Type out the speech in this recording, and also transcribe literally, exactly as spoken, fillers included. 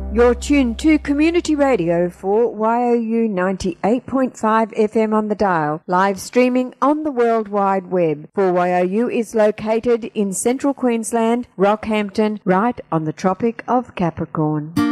You're tuned to Community Radio for Y O U ninety-eight point five F M on the dial, live streaming on the World Wide Web. For Y O U is located in central Queensland, Rockhampton, right on the Tropic of Capricorn.